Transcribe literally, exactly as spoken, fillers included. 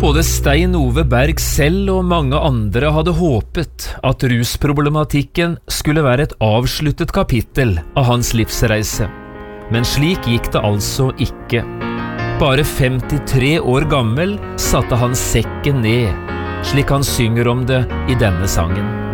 Både Stein Ove Berg selv og mange andre hadde håpet at rusproblematikken skulle være et avsluttet kapittel av hans livsreise. Men slik gikk det altså ikke. Bare femtitre år gammel satte han sekken ned, slik han synger om det i denne sangen.